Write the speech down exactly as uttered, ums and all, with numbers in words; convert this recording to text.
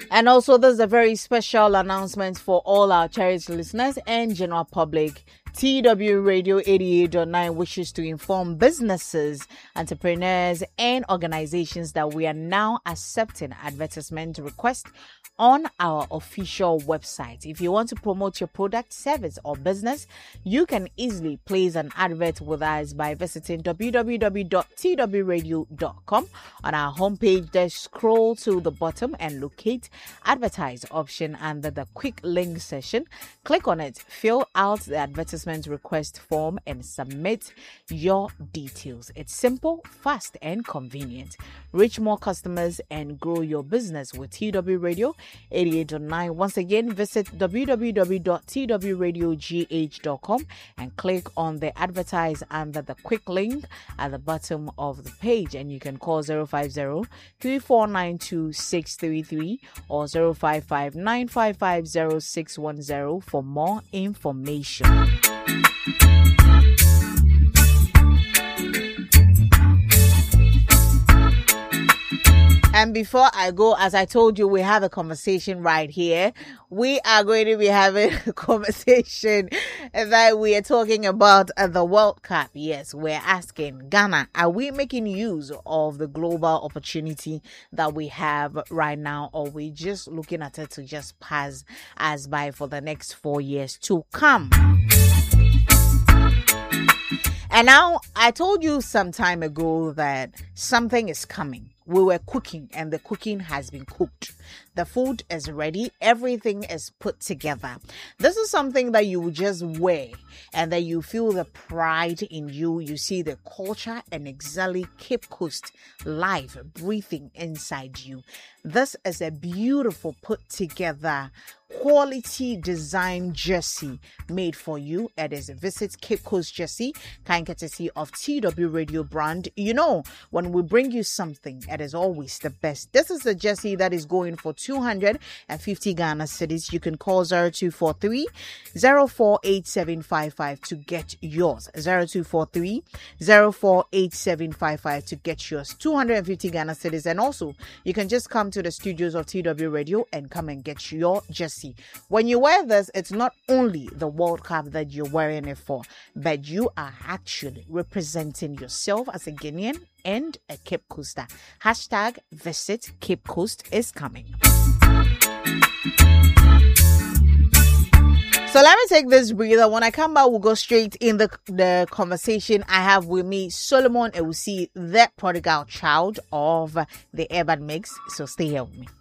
And also, there's a very special announcement for all our charity listeners and general public. T W Radio eighty-eight point nine wishes to inform businesses, entrepreneurs, and organizations that we are now accepting advertisement requests on our official website. If you want to promote your product, service, or business, you can easily place an advert with us by visiting w w w dot t w radio dot com. On our homepage, just scroll to the bottom and locate advertise option under the quick link section. Click on it, fill out the advertisement request form, and submit your details. It's simple, fast, and convenient. Reach more customers and grow your business with T W Radio eighty-eight point nine. Once again, visit w w w dot t w radio g h dot com and click on the advertise under the quick link at the bottom of the page, and you can call zero five zero, three four nine two, six three three or zero five five, nine five five, zero six one zero for more information. And before I go, as I told you, we have a conversation right here. We are going to be having a conversation that we are talking about uh, the World Cup. Yes, we're asking Ghana, are we making use of the global opportunity that we have right now, or we just looking at it to just pass us by for the next four years to come? And now, I told you some time ago that something is coming. We were cooking and the cooking has been cooked. The food is ready. Everything is put together. This is something that you just wear and that you feel the pride in you. You see the culture and exactly Cape Coast life breathing inside you. This is a beautiful put together quality design jersey made for you. It is Visit Cape Coast Jersey, kind courtesy of T W Radio brand. You know, when we bring you something, it is always the best. This is a jersey that is going for two hundred fifty Ghana cedis. You can call zero two four three, zero four eight seven five five to get yours. zero two four three, zero four eight seven five five to get yours. two hundred fifty Ghana cedis. And also, you can just come to the studios of T W Radio and come and get your jersey. When you wear this, it's not only the World Cup that you're wearing it for, but you are actually representing yourself as a Guinean and a Cape Coaster. Hashtag Visit Cape Coast is coming. So let me take this breather. When I come back, we'll go straight in the, the conversation I have with me, Solomon Ewusi, the prodigal child of the Urban Mix. So stay here with me.